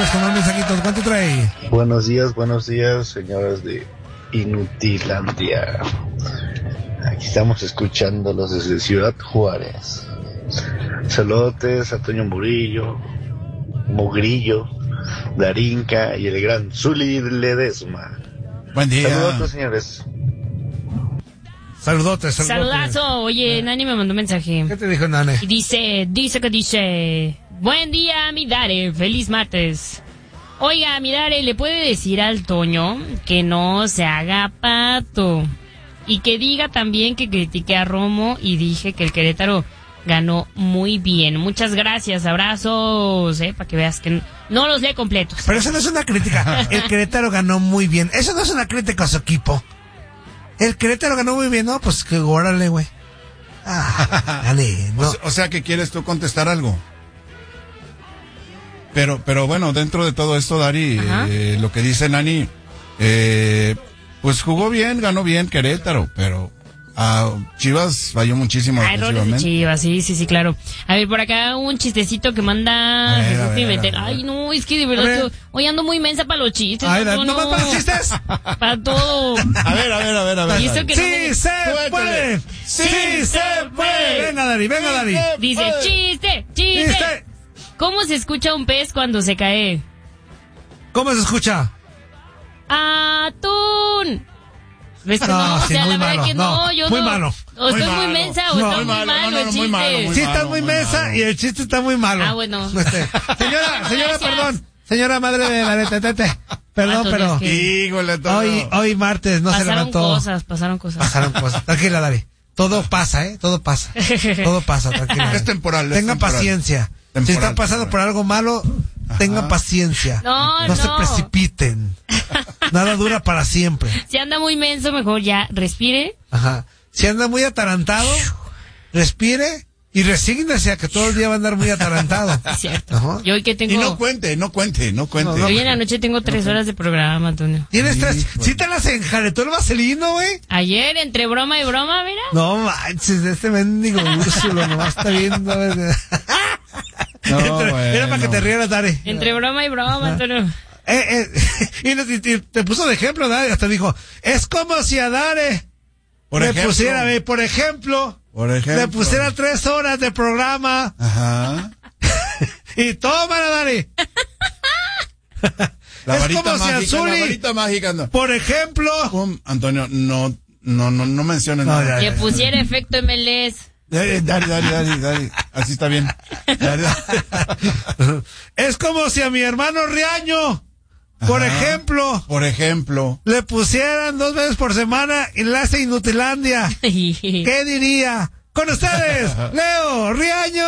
Vámonos con más mensajitos. ¿Cuánto trae? Buenos días, señoras de Inutilandia. Aquí estamos escuchándolos desde Ciudad Juárez. Saludos a Toño Mugrillo, Darinka y el gran Zuli Ledesma. Buen día. Saludos, señores. Saludotes. Saludazo. Oye, Nani me mandó un mensaje. ¿Qué te dijo, Nani? Y dice, buen día, mi Dare, feliz martes. Oiga, mi Dare, ¿le puede decir al Toño que no se haga pato? Y que diga también que critiqué a Romo y dije que el Querétaro ganó muy bien. Muchas gracias, abrazos, para que veas que no los lee completos. Pero eso no es una crítica. El Querétaro ganó muy bien. Eso no es una crítica a su equipo. El Querétaro ganó muy bien, ¿no? Pues que órale, güey. Dale, no. O sea que quieres tú contestar algo. Pero bueno, dentro de todo esto, Dari, lo que dice Nani, pues jugó bien, ganó bien Querétaro, pero Chivas falló muchísimo defensivamente. Chivas, sí, claro. A ver, por acá un chistecito que manda Jesús Pimentel. Ay, no, es que de verdad hoy ando muy mensa para los chistes. Ay, ¿no más para los chistes? Para todo. A ver. ¿Y eso que ¡Sí se puede! ¡Sí se puede! Venga, Dari. Dice, chiste. ¿Cómo se escucha un pez cuando se cae? ¿Cómo se escucha? ¡Atún! ¿Ves que no? O sea, la verdad que no, yo muy no. malo. O estoy muy mensa o está muy malo el chiste. Muy malo, sí, estás muy mensa y el chiste está muy malo. Ah, bueno. Señora, perdón. Señora madre de la letete. Perdón, pero híjole, hoy martes no se levantó. Pasaron cosas. Tranquila, Dari. Todo pasa, todo pasa. Todo pasa, tranquila. Es temporal. Tenga paciencia. Si está pasando por algo malo, tengan paciencia. No se precipiten. Nada dura para siempre. Si anda muy menso, mejor ya respire. Ajá. Si anda muy atarantado, respire y resígnese a que todo el día va a andar muy atarantado. Cierto. Ajá. Yo hoy que tengo... Y no cuente. Hoy en la noche tengo 3 horas de programa, Antonio. ¿Tienes 3? ¿Sí te las enjaretó el vaselino, güey? Ayer, entre broma y broma, mira. No manches, este mendigo Úrsulo nomás está viendo. Era para que te rieras, Dari. Entre broma y broma, Antonio. Y te puso de ejemplo, Dari. Hasta dijo, es como si a Dare pusiera, por ejemplo, le pusiera 3 horas de programa. Ajá. Y tómala, Dari. La es varita como mágica, si Azuli, la varita mágica. No. Por ejemplo. Antonio, no menciones nada. Que pusiera efecto MLS. Dari. Así está bien. Dari. Es como si a mi hermano Riaño, por ejemplo, le pusieran 2 veces por semana enlace Inutilandia. ¿Qué diría? Con ustedes, Leo Riaño.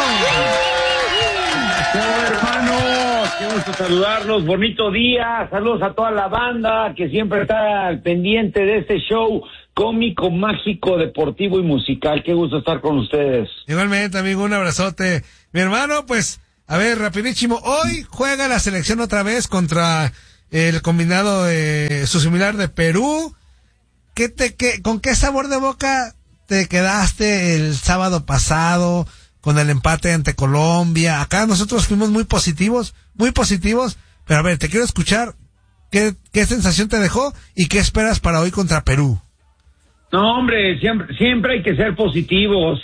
Hola, hermanos, qué gusto saludarlos, bonito día, saludos a toda la banda que siempre está al pendiente de este show cómico, mágico, deportivo y musical. Qué gusto estar con ustedes. Igualmente, amigo, un abrazote. Mi hermano, pues, a ver, rapidísimo, hoy juega la selección otra vez contra el combinado su similar de Perú. ¿Con qué sabor de boca te quedaste el sábado pasado con el empate ante Colombia? Acá nosotros fuimos muy positivos, pero a ver, te quiero escuchar qué sensación te dejó y qué esperas para hoy contra Perú. No, hombre, siempre hay que ser positivo,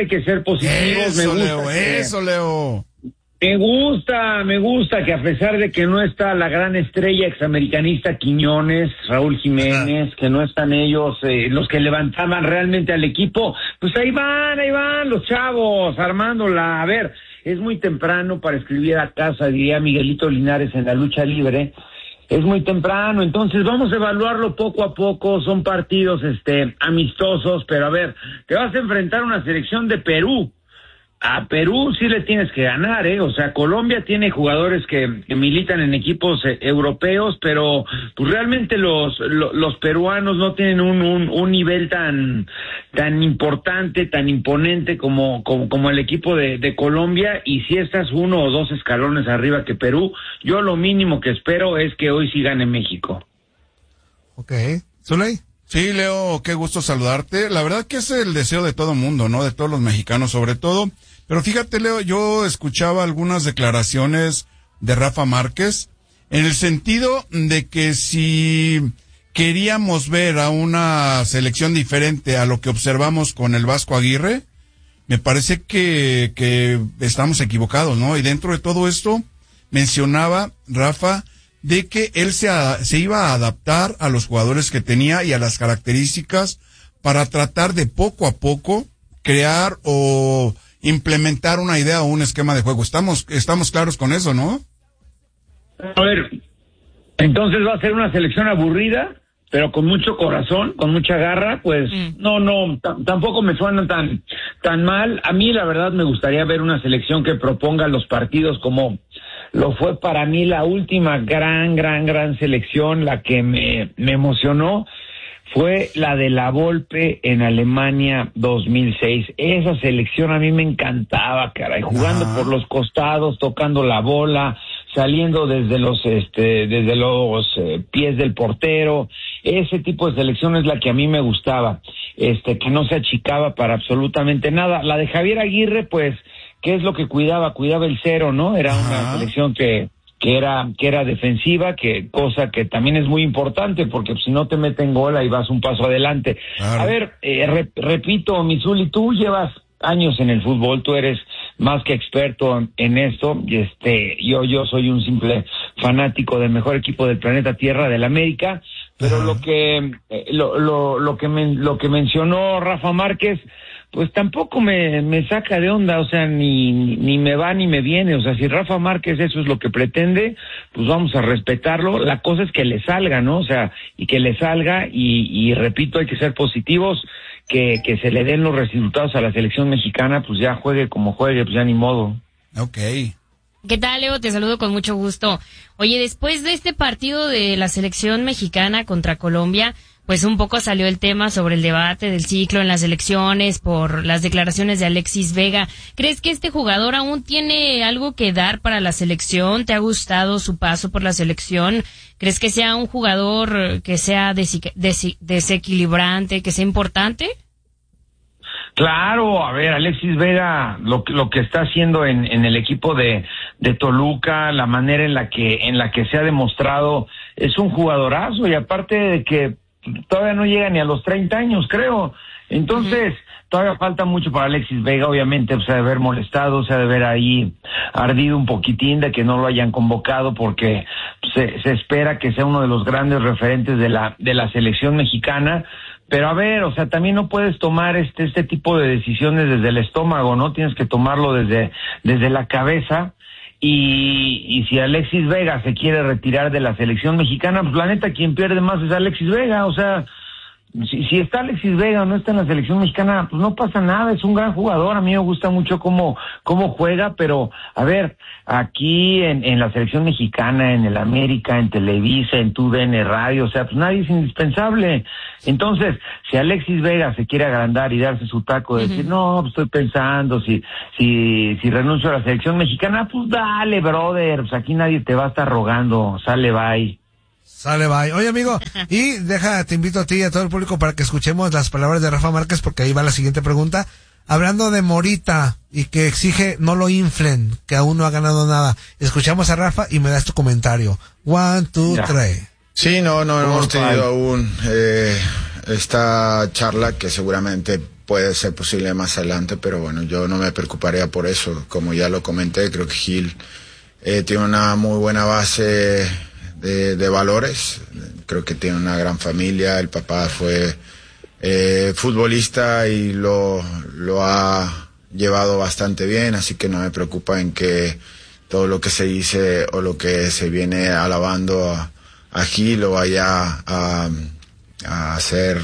Eso, Leo. Me gusta que a pesar de que no está la gran estrella examericanista Quiñones, Raúl Jiménez, que no están ellos los que levantaban realmente al equipo, pues ahí van los chavos armándola. A ver, es muy temprano para escribir a casa, diría Miguelito Linares en la lucha libre. Es muy temprano, entonces vamos a evaluarlo poco a poco. Son partidos amistosos, pero a ver, te vas a enfrentar a una selección de Perú. A Perú sí le tienes que ganar, o sea, Colombia tiene jugadores que militan en equipos europeos, pero pues realmente los peruanos no tienen un nivel tan importante, tan imponente como el equipo de Colombia, y si estás 1 o 2 escalones arriba que Perú, yo lo mínimo que espero es que hoy sí gane México. Okay. ¿Zuley? Sí, Leo, qué gusto saludarte. La verdad que es el deseo de todo mundo, ¿no? De todos los mexicanos sobre todo. Pero fíjate, Leo, yo escuchaba algunas declaraciones de Rafa Márquez, en el sentido de que si queríamos ver a una selección diferente a lo que observamos con el Vasco Aguirre, me parece que estamos equivocados, ¿no? Y dentro de todo esto, mencionaba Rafa de que él se iba a adaptar a los jugadores que tenía y a las características para tratar de poco a poco crear o implementar una idea o un esquema de juego. Estamos claros con eso, ¿no? A ver, entonces va a ser una selección aburrida, pero con mucho corazón, con mucha garra, pues tampoco me suena tan mal. A mí la verdad me gustaría ver una selección que proponga los partidos como lo fue para mí la última gran selección, la que me emocionó, fue la de la Volpe en Alemania 2006. Esa selección a mí me encantaba, caray, jugando por los costados, tocando la bola, saliendo desde los pies del portero. Ese tipo de selección es la que a mí me gustaba, que no se achicaba para absolutamente nada. La de Javier Aguirre, pues, ¿qué es lo que cuidaba? Cuidaba el cero, ¿no? Era una selección que era defensiva, cosa que también es muy importante, porque si no te meten gol ahí vas un paso adelante. Claro. A ver, repito, Misuli, tú llevas años en el fútbol, tú eres más que experto en esto, y yo soy un simple fanático del mejor equipo del planeta Tierra, del América, pero lo que mencionó Rafa Márquez, pues tampoco me saca de onda, o sea, ni me va ni me viene. O sea, si Rafa Márquez eso es lo que pretende, pues vamos a respetarlo. La cosa es que le salga, ¿no? O sea, y que le salga, y repito, hay que ser positivos, que se le den los resultados a la selección mexicana, pues ya juegue como juegue, pues ya ni modo. Okay. ¿Qué tal, Leo? Te saludo con mucho gusto. Oye, después de este partido de la selección mexicana contra Colombia, pues un poco salió el tema sobre el debate del ciclo en las elecciones por las declaraciones de Alexis Vega. ¿Crees que este jugador aún tiene algo que dar para la selección? ¿Te ha gustado su paso por la selección? ¿Crees que sea un jugador que sea desequilibrante, que sea importante? Claro, a ver, Alexis Vega, lo que está haciendo en el equipo de Toluca, la manera en la que se ha demostrado, es un jugadorazo, y aparte de que todavía no llega ni a los 30 años, creo. Entonces, todavía falta mucho para Alexis Vega, obviamente, se ha de haber molestado, se ha de haber ahí ardido un poquitín de que no lo hayan convocado, porque se espera que sea uno de los grandes referentes de la selección mexicana. Pero a ver, o sea, también no puedes tomar este tipo de decisiones desde el estómago, ¿no? Tienes que tomarlo desde la cabeza. Y si Alexis Vega se quiere retirar de la selección mexicana, pues la neta, quien pierde más es Alexis Vega. O sea, si está Alexis Vega o no está en la selección mexicana, pues no pasa nada, es un gran jugador. A mí me gusta mucho cómo juega, pero a ver, aquí en la selección mexicana, en el América, en Televisa, en TUDN Radio, o sea, pues nadie es indispensable. Entonces, si Alexis Vega se quiere agrandar y darse su taco de decir, no, pues estoy pensando si renuncio a la selección mexicana, pues dale, brother, pues aquí nadie te va a estar rogando, sale, bye. Sale, bye. Oye, amigo, y te invito a ti y a todo el público para que escuchemos las palabras de Rafa Márquez, porque ahí va la siguiente pregunta. Hablando de Morita y que exige no lo inflen, que aún no ha ganado nada. Escuchamos a Rafa y me das tu comentario. 1, 2, 3. Sí, no hemos tenido aún esta charla, que seguramente puede ser posible más adelante, pero bueno, yo no me preocuparía por eso. Como ya lo comenté, creo que Gil tiene una muy buena base de valores. Creo que tiene una gran familia. El papá fue futbolista y lo ha llevado bastante bien, así que no me preocupa en que todo lo que se dice o lo que se viene alabando a Gil lo vaya a hacer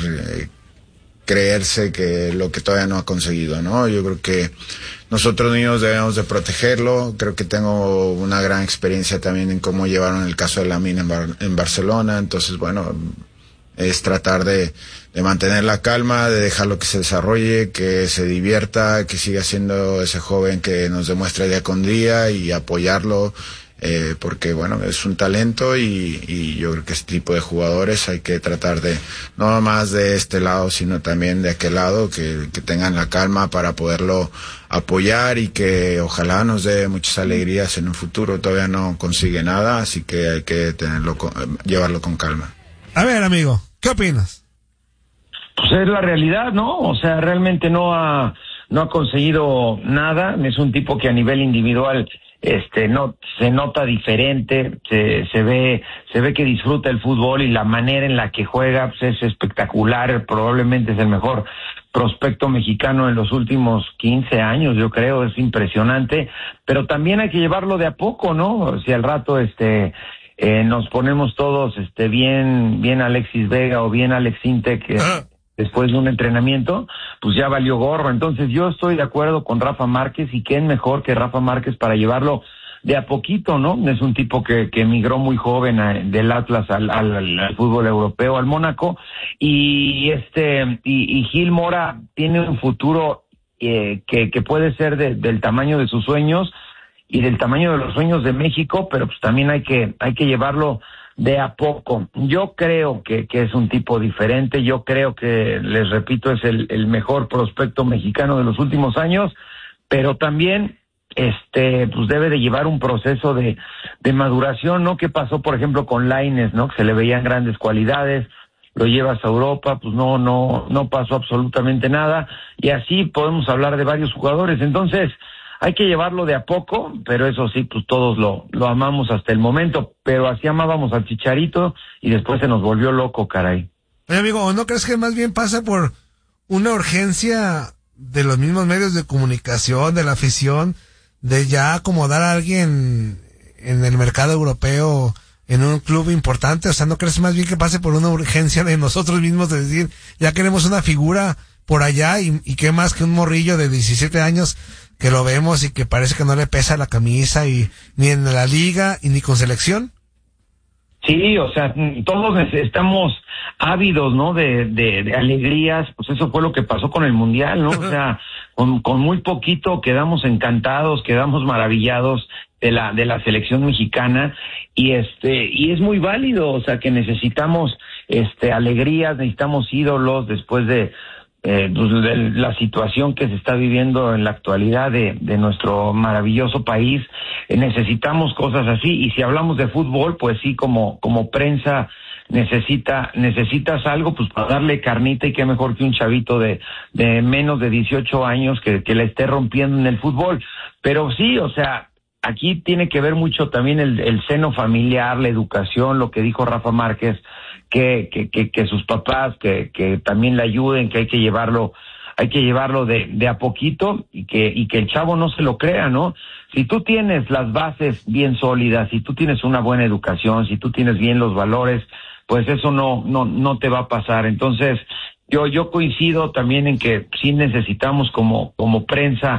creerse que lo que todavía no ha conseguido, ¿no? Yo creo que nosotros niños debemos de protegerlo. Creo que tengo una gran experiencia también en cómo llevaron el caso de Lamine en Barcelona. Entonces, bueno, es tratar de mantener la calma, de dejarlo que se desarrolle, que se divierta, que siga siendo ese joven que nos demuestra día con día, y apoyarlo porque bueno, es un talento y yo creo que este tipo de jugadores hay que tratar de, no más de este lado, sino también de aquel lado, que tengan la calma para poderlo apoyar y que ojalá nos dé muchas alegrías en un futuro. Todavía no consigue nada, así que hay que llevarlo con calma. A ver, amigo, ¿qué opinas? Pues es la realidad, ¿no? O sea, realmente no ha conseguido nada. Es un tipo que a nivel individual no se nota diferente, se ve que disfruta el fútbol y la manera en la que juega pues es espectacular. Probablemente es el mejor prospecto mexicano en los últimos 15 años, yo creo. Es impresionante, pero también hay que llevarlo de a poco, ¿no? Si al rato nos ponemos todos bien Alexis Vega o bien Alex Intec después de un entrenamiento, pues ya valió gorro. Entonces yo estoy de acuerdo con Rafa Márquez, y quién mejor que Rafa Márquez para llevarlo de a poquito, ¿no? Es un tipo que emigró muy joven del Atlas al fútbol europeo, al Mónaco, y Gil Mora tiene un futuro que puede ser del tamaño de sus sueños y del tamaño de los sueños de México, pero pues también hay que llevarlo de a poco. Yo creo que es un tipo diferente. Yo creo que, les repito, es el mejor prospecto mexicano de los últimos años, pero también pues debe de llevar un proceso de maduración, ¿no? ¿Qué pasó, por ejemplo, con Lainez, ¿no? Que se le veían grandes cualidades, lo llevas a Europa, pues no pasó absolutamente nada, y así podemos hablar de varios jugadores. Entonces hay que llevarlo de a poco, pero eso sí, pues todos lo amamos hasta el momento, pero así amábamos al Chicharito y después se nos volvió loco, caray. Oye, amigo, ¿no crees que más bien pasa por una urgencia de los mismos medios de comunicación, de la afición, de ya acomodar a alguien en el mercado europeo, en un club importante? O sea, ¿no crees más bien que pase por una urgencia de nosotros mismos de decir, ya queremos una figura por allá, y qué más que un morrillo de 17 años que lo vemos y que parece que no le pesa la camisa, y ni en la liga y ni con selección? Sí, o sea, todos estamos ávidos, ¿no? De alegrías. Pues eso fue lo que pasó con el Mundial, ¿no? O sea, con muy poquito quedamos encantados, quedamos maravillados de la selección mexicana, y es muy válido. O sea, que necesitamos alegrías, necesitamos ídolos después de la situación que se está viviendo en la actualidad de nuestro maravilloso país. Necesitamos cosas así, y si hablamos de fútbol, pues sí, como prensa necesitas algo pues para darle carnita, y qué mejor que un chavito de menos de 18 años que le esté rompiendo en el fútbol. Pero sí, o sea, aquí tiene que ver mucho también el seno familiar, la educación, lo que dijo Rafa Márquez, que sus papás que también le ayuden, que hay que llevarlo de a poquito, y que el chavo no se lo crea, ¿no? Si tú tienes las bases bien sólidas, si tú tienes una buena educación, si tú tienes bien los valores, pues eso no te va a pasar. Entonces, yo coincido también en que sí necesitamos como prensa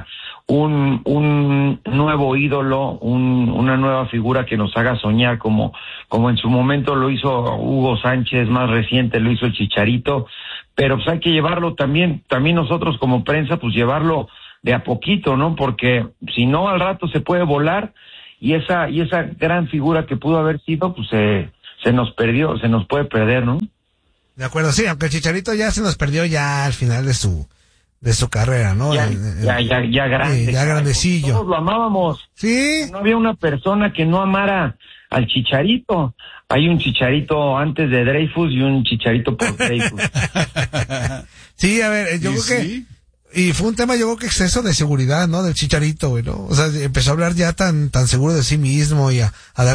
un nuevo ídolo, una nueva figura que nos haga soñar, como en su momento lo hizo Hugo Sánchez, más reciente lo hizo el Chicharito, pero pues hay que llevarlo también nosotros como prensa, pues llevarlo de a poquito, ¿no? Porque si no, al rato se puede volar, y esa gran figura que pudo haber sido, pues se nos perdió, se nos puede perder, ¿no? De acuerdo, sí, aunque el Chicharito ya se nos perdió ya al final de su carrera, ¿no? Ya grande. Ya grandecillo. Todos lo amábamos. Sí. No había una persona que no amara al Chicharito. Hay un Chicharito antes de Dreyfus y un Chicharito por Dreyfus. Sí, a ver, yo creo que... Y fue un tema, yo creo que exceso de seguridad, ¿no? Del Chicharito, güey, ¿no? O sea, empezó a hablar ya tan seguro de sí mismo, y a dar